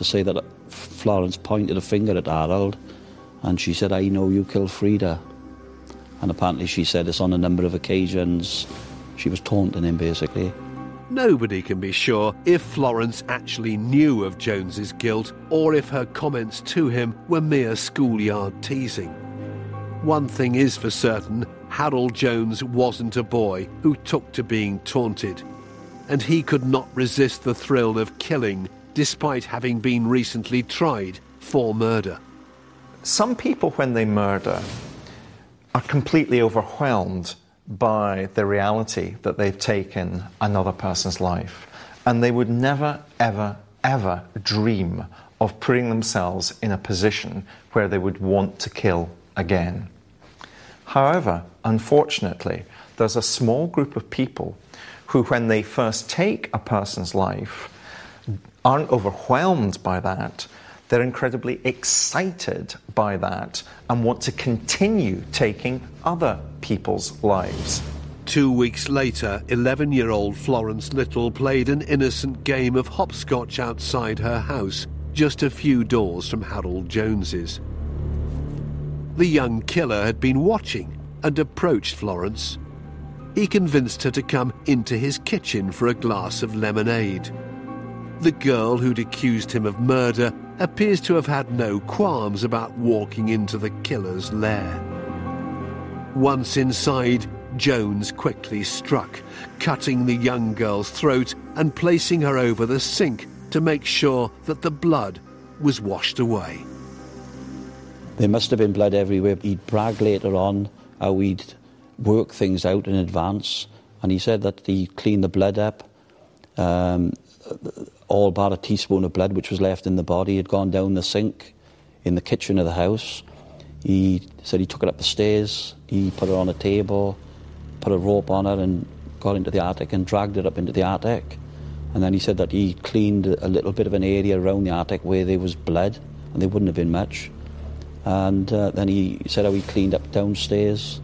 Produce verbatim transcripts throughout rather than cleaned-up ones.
to say that Florence pointed a finger at Harold and she said, I know you killed Frida. And apparently she said this on a number of occasions. She was taunting him, basically. Nobody can be sure if Florence actually knew of Jones's guilt or if her comments to him were mere schoolyard teasing. One thing is for certain, Harold Jones wasn't a boy who took to being taunted, and he could not resist the thrill of killing despite having been recently tried for murder. Some people, when they murder, are completely overwhelmed by the reality that they've taken another person's life, and they would never, ever, ever dream of putting themselves in a position where they would want to kill again. However, unfortunately, there's a small group of people who, when they first take a person's life, aren't overwhelmed by that. They're incredibly excited by that and want to continue taking other people's lives. Two weeks later, eleven-year-old Florence Little played an innocent game of hopscotch outside her house, just a few doors from Harold Jones's. The young killer had been watching and approached Florence. He convinced her to come into his kitchen for a glass of lemonade. The girl who'd accused him of murder appears to have had no qualms about walking into the killer's lair. Once inside, Jones quickly struck, cutting the young girl's throat and placing her over the sink to make sure that the blood was washed away. There must have been blood everywhere. He'd brag later on how he'd work things out in advance, and he said that he cleaned the blood up. Um, all but a teaspoon of blood which was left in the body had gone down the sink in the kitchen of the house. He said he took it up the stairs, he put it on a table, put a rope on it and got into the attic and dragged it up into the attic. And then he said that he cleaned a little bit of an area around the attic where there was blood, and there wouldn't have been much. And uh, then he said how he cleaned up downstairs.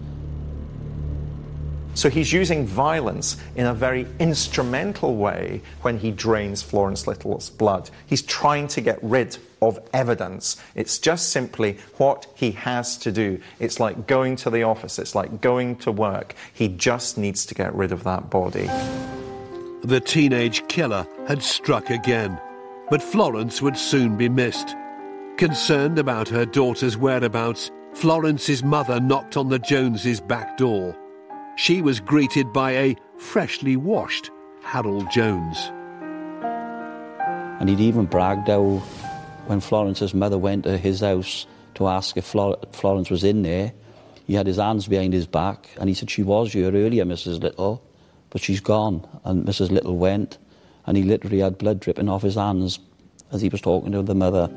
So he's using violence in a very instrumental way when he drains Florence Little's blood. He's trying to get rid of evidence. It's just simply what he has to do. It's like going to the office. It's like going to work. He just needs to get rid of that body. The teenage killer had struck again, but Florence would soon be missed. Concerned about her daughter's whereabouts, Florence's mother knocked on the Joneses' back door. She was greeted by a freshly washed Harold Jones. And he'd even bragged how when Florence's mother went to his house to ask if Flor- Florence was in there, he had his hands behind his back and he said, she was here earlier, Missus Little, but she's gone. And Missus Little went and he literally had blood dripping off his hands as he was talking to the mother.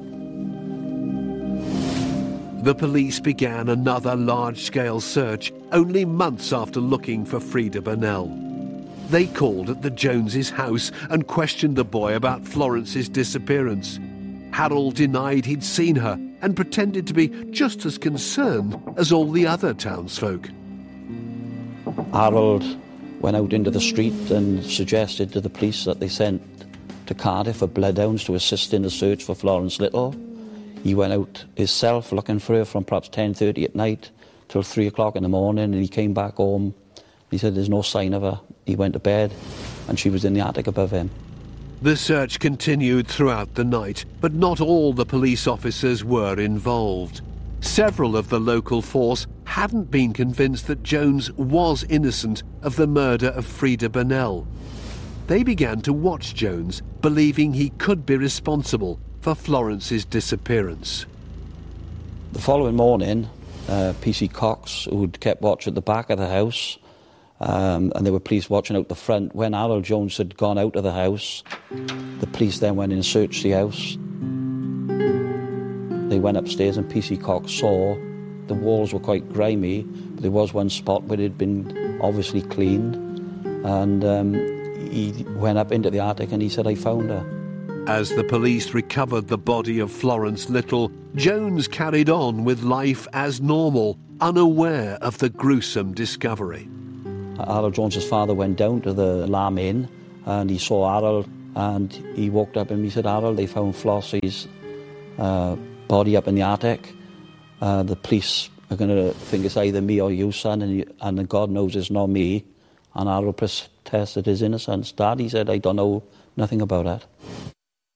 The police began another large-scale search only months after looking for Frida Burnell. They called at the Joneses' house and questioned the boy about Florence's disappearance. Harold denied he'd seen her and pretended to be just as concerned as all the other townsfolk. Harold went out into the street and suggested to the police that they sent to Cardiff for bloodhounds to assist in the search for Florence Little. He went out himself looking for her from perhaps ten thirty at night till three o'clock in the morning, and he came back home. He said there's no sign of her. He went to bed and she was in the attic above him. The search continued throughout the night, but not all the police officers were involved. Several of the local force hadn't been convinced that Jones was innocent of the murder of Frida Burnell. They began to watch Jones, believing he could be responsible for Florence's disappearance. The following morning, uh, P C Cox, who'd kept watch at the back of the house, um, and there were police watching out the front. When Harold Jones had gone out of the house, the police then went in and searched the house. They went upstairs and P C Cox saw the walls were quite grimy, but there was one spot where it had been obviously cleaned, and um, he went up into the attic and he said, I found her. As the police recovered the body of Florence Little, Jones carried on with life as normal, unaware of the gruesome discovery. Harold Jones's father went down to the Lamb Inn and he saw Harold and he walked up and he said, Harold, they found Flossie's uh, body up in the attic. Uh, the police are going to think it's either me or you, son, and, you, and God knows it's not me. And Harold protested his innocence. Dad, he said, I don't know nothing about that.